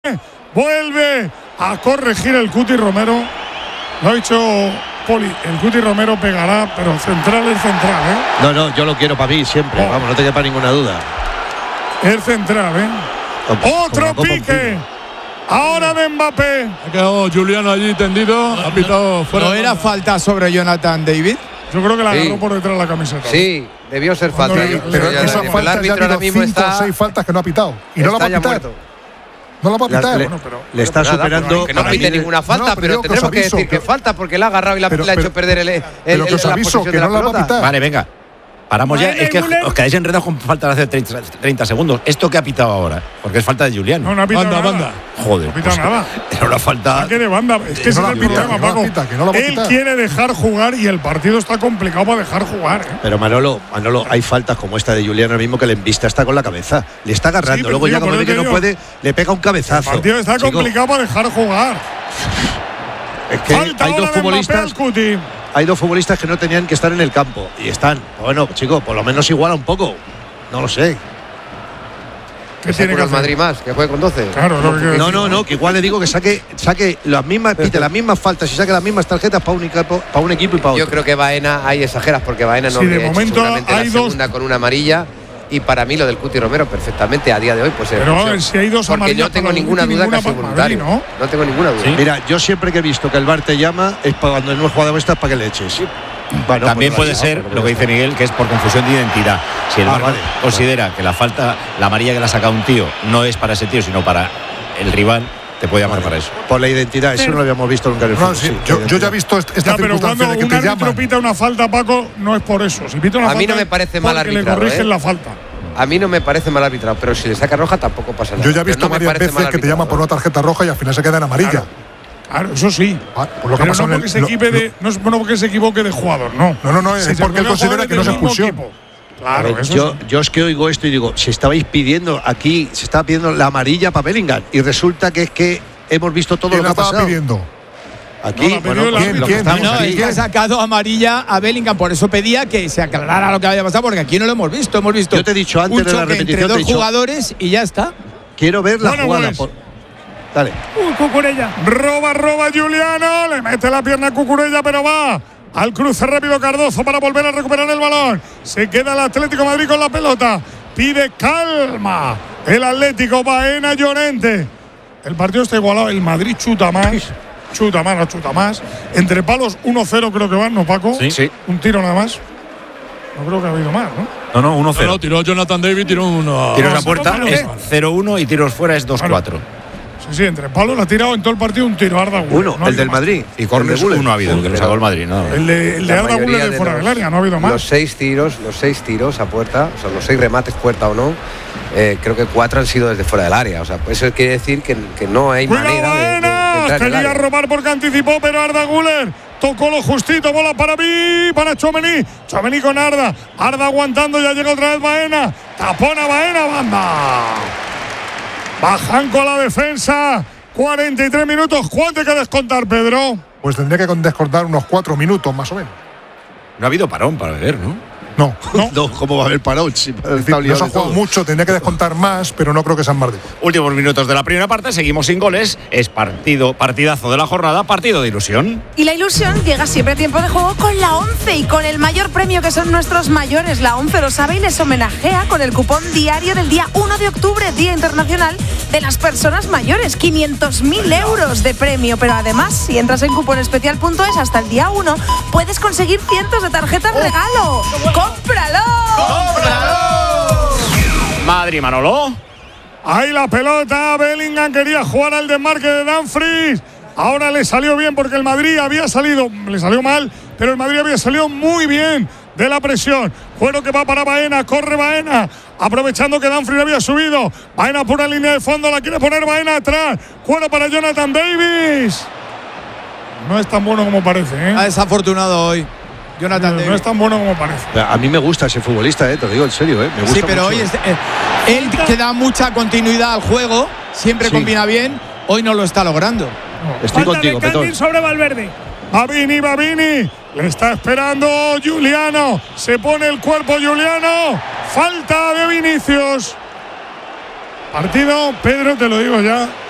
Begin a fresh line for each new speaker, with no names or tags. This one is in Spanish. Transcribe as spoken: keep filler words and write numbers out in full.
Vuelve a corregir el Cuti Romero. Lo ha dicho Poli. El Cuti Romero pegará, pero central es central, ¿eh?
No, no, yo lo quiero para mí siempre. Oh. Vamos, no te quepa ninguna duda.
Es central, ¿eh? Como, Otro como pique. Ahora de Mbappé.
Ha quedado Juliano allí tendido. Ha pitado fuera.
¿No era falta sobre Jonathan David?
Yo creo que la
sí.
agarró por detrás de la camiseta.
Sí, debió ser falta.
No, no, pero
ya
esa
el
falta
árbitro
ya ha
ahora
habido
mismo
cinco
está.
o seis faltas que no ha pitado. Y no la va a pitar. No la va a pitar.
Le,
bueno, pero,
le está
nada,
superando.
Que no pite ninguna falta,
no,
pero,
pero
tenemos que,
que
decir
pero,
que falta porque la ha agarrado y la,
pero,
le ha
pero,
hecho perder el, el,
pero
el,
que os
la
aviso
posición
que
de la
no la va a
pelota.
pitar.
Vale, venga. Paramos ya. Es que os quedáis enredados con falta de hace treinta, treinta segundos. ¿Esto que ha pitado ahora? Porque es falta de Julián.
No, no ha pitado
banda,
nada.
banda.
Joder.
No ha pitado
pues,
nada.
Era una falta.
¿Qué de banda? Es que ese
no
es el
pita,
problema,
que no la
Paco.
pita, que no la va a
Él
pitar.
quiere dejar jugar y el partido está complicado para dejar jugar, ¿eh?
Pero Manolo, Manolo, hay faltas como esta de Julián ahora mismo que el envista está con la cabeza. Le está agarrando.
Sí, pero
Luego
tío,
ya como
por
ve
eso
que no
te
puede, le pega un cabezazo.
El partido está
Chico,
complicado para dejar jugar.
Es que
Falta
hay
ahora
dos
de
futbolistas.
Mbappé al Cuti.
Hay dos futbolistas que no tenían que estar en el campo y están. Bueno, chicos, por lo menos iguala un poco. No lo sé.
¿Qué tiene que
el
hacer?
Madrid más, que juegue con doce.
Claro, lo que quiero
No,
decir.
no, no, que igual le digo que saque, saque las mismas, pite las mismas faltas y saque las mismas tarjetas para un equipo, para un equipo y para otro.
Yo creo que Baena, ahí exageras porque Baena no
Sí,
le
de
ha hecho
momento
seguramente
hay
la
dos-
segunda con una amarilla. Y para mí lo del Cuti Romero perfectamente a día de hoy pues
Pero a ver, si hay dos
porque
amarillas
no tengo
para el
ninguna
Cuti,
duda que
ninguna
ha sido
para
voluntario.
Madrid,
¿no? no tengo ninguna duda.
¿Sí?
Mira, yo siempre que he visto que el V A R te llama es para cuando no he jugado estas para que le eches. Bueno,
También
pues
puede
vale,
ser
no,
lo que dice Miguel, que es por confusión de identidad. Si el
Ah,
V A R
vale,
considera que la falta, la amarilla que le ha sacado un tío, no es para ese tío, sino para el rival, te puede llamar para eso.
por la identidad, eso no lo habíamos visto nunca en el
No,
fútbol.
sí,
sí,
yo,
la
yo ya he
identidad.
visto esta
Ya, pero
circunstancia
cuando
de que
un
te
árbitro
llaman.
pita una falta, Paco, no es por eso. Si pita una
A
falta
mí no me parece mal
porque le
arbitrado,
corrigen
¿eh?
la falta.
A mí no me parece mal arbitrado, pero si le saca roja tampoco pasa nada.
Yo ya he
Pero
visto
no me
varias
parece
veces
mal
que te
arbitrado,
llaman por una tarjeta roja y al final se queda en amarilla.
Claro, claro, eso sí.
Ah, por lo que ha
Pero
pasado
no
en
porque
el-
se
lo-
equipe de, no es bueno porque se equivoque de jugador, no.
No, no, no, es
Si se
porque él
equivoca
considera
de
que no es
jugador del
expulsión.
mismo equipo.
A
Claro,
ver,
eso
yo,
sí.
yo es que oigo esto y digo, si estabais pidiendo aquí, se estaba pidiendo la amarilla para Bellingham y resulta que es que hemos visto todo
¿Quién
lo que
la
ha
estaba
pasado.
pidiendo?
Aquí,
No, la pidió
bueno,
el
pues,
árbitro.
lo que
¿Quién?
estamos
No,
aquí.
es que ha sacado amarilla a Bellingham, por eso pedía que se aclarara lo que había pasado, porque aquí no lo hemos visto. Hemos visto
Yo te he dicho antes
un
de la
choque
repetición,
entre
te he
dos
dicho-
jugadores y ya está.
Quiero ver la
Bueno,
jugada.
pues.
por- Dale.
Uh, Cucurella. Roba, roba Juliano. Le mete la pierna a Cucurella, pero va al cruce rápido Cardozo para volver a recuperar el balón. Se queda el Atlético de Madrid con la pelota. Pide calma. El Atlético, Baena, Llorente. El partido está igualado. El Madrid chuta más. Chuta más, no chuta más. Entre palos uno cero creo que van, ¿no, Paco?
Sí. Sí.
Un tiro nada más. No creo que ha habido más, ¿no?
No, no, uno
No,
cero.
no, tiró Jonathan David, tiró una.
Tiros a
no,
puerta
no, no,
es
no.
cero uno y tiros fuera es dos cuatro.
Sí, sí, entre palos le ha tirado en todo el partido un tiro. Arda Güler.
Uno,
No ha
el
habido
del
más.
Madrid.
Y corners
Guller.
uno ha habido, que lo sacó el Madrid, ¿no?
El de, el de
La
Arda
mayoría
Güler de
de
fuera
los-
del área, no ha habido más.
Los seis tiros, los seis tiros a puerta, o sea, los seis remates puerta o no, eh, creo que cuatro han sido desde fuera del área. O sea, eso quiere decir que, que no hay
Cuidado,
manera de, de- de
Baena.
entrar en el
Quería
área.
robar porque anticipó, pero Arda Güler tocó lo justito. Bola para mí, para Tchouaméni. Tchouaméni con Arda. Arda aguantando, ya llega otra vez Baena. Tapona Baena, banda. Bajan con la defensa. cuarenta y tres minutos. ¿Cuánto hay que descontar, Pedro?
Pues tendría que descontar unos cuatro minutos más o menos.
No ha habido parón para beber, ¿no?
No.
No.
No, ¿cómo va a haber parón? Si
Es
está
decir, no
liado
se ha
de
jugado
todo.
mucho, tendría que descontar más, pero no creo que sean más de.
Últimos minutos de la primera parte, seguimos sin goles. Es partido, partidazo de la jornada, partido de ilusión.
Y la ilusión llega siempre a tiempo de juego con la ONCE y con el mayor premio que son nuestros mayores. La ONCE lo sabe y les homenajea con el cupón diario del día uno de octubre, Día Internacional de las Personas Mayores. quinientos mil euros de premio. Pero además, si entras en cuponespecial punto es hasta el día uno, puedes conseguir cientos de tarjetas regalo. ¡Cómpralo!
Madrid, Manolo.
Ahí la pelota. Bellingham quería jugar al desmarque de Dumfries. Ahora le salió bien porque el Madrid había salido, le salió mal, pero el Madrid había salido muy bien de la presión. Juego que va para Baena, corre Baena, aprovechando que Dumfries le había subido. Baena pura línea de fondo, la quiere poner Baena atrás. Juego para Jonathan Davis. No es tan bueno como parece, ¿eh?
Ha desafortunado hoy Jonathan
No,
David.
no es tan bueno como parece.
A mí me gusta ese futbolista, eh, te lo digo en serio, eh. Me gusta
Sí, pero
mucho.
hoy es, eh, él que da mucha continuidad al juego, siempre
Sí.
combina bien, hoy no lo está logrando.
Estoy contigo, Petón.
sobre Valverde. Babini, Babini. Le está esperando Juliano. Se pone el cuerpo Juliano. Falta de Vinicius. Partido, Pedro, te lo digo ya.